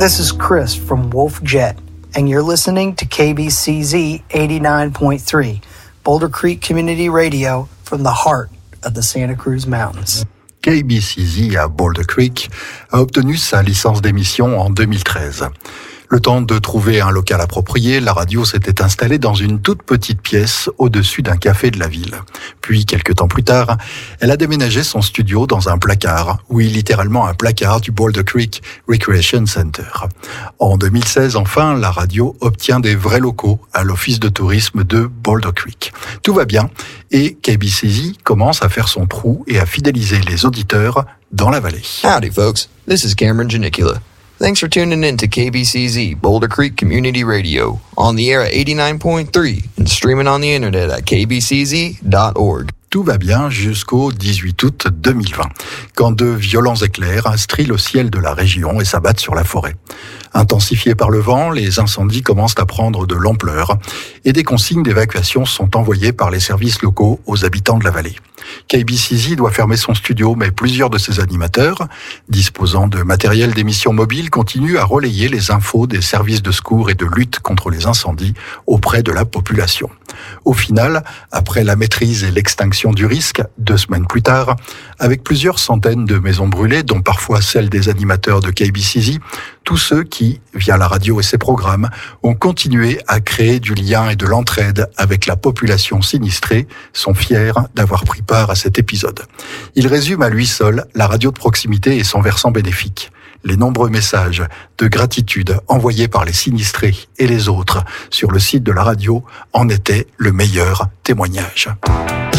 This is Chris from Wolf Jet, and you're listening to KBCZ 89.3, Boulder Creek Community Radio from the heart of the Santa Cruz Mountains. KBCZ à Boulder Creek a obtenu sa licence d'émission en 2013. Le temps de trouver un local approprié, la radio s'était installée dans une toute petite pièce au-dessus d'un café de la ville. Puis, quelques temps plus tard, elle a déménagé son studio dans un placard, oui, littéralement un placard du Boulder Creek Recreation Center. En 2016, enfin, la radio obtient des vrais locaux à l'office de tourisme de Boulder Creek. Tout va bien et KBCZ commence à faire son trou et à fidéliser les auditeurs dans la vallée. Howdy, folks. This is Cameron Janicula. Thanks for tuning in to KBCZ, Boulder Creek Community Radio, on the air at 89.3 and streaming on the internet at kbcz.org. Tout va bien jusqu'au 18 août 2020, quand de violents éclairs strient le ciel de la région et s'abattent sur la forêt. Intensifiés par le vent, les incendies commencent à prendre de l'ampleur et des consignes d'évacuation sont envoyées par les services locaux aux habitants de la vallée. KBCZ doit fermer son studio, mais plusieurs de ses animateurs, disposant de matériel d'émission mobile, continuent à relayer les infos des services de secours et de lutte contre les incendies auprès de la population. Au final, après la maîtrise et l'extinction du risque, 2 semaines plus tard, avec plusieurs centaines de maisons brûlées, dont parfois celles des animateurs de KBCZ, tous ceux qui, via la radio et ses programmes, ont continué à créer du lien et de l'entraide avec la population sinistrée, sont fiers d'avoir pris part à cet épisode. Il résume à lui seul la radio de proximité et son versant bénéfique. Les nombreux messages de gratitude envoyés par les sinistrés et les autres sur le site de la radio en étaient le meilleur témoignage.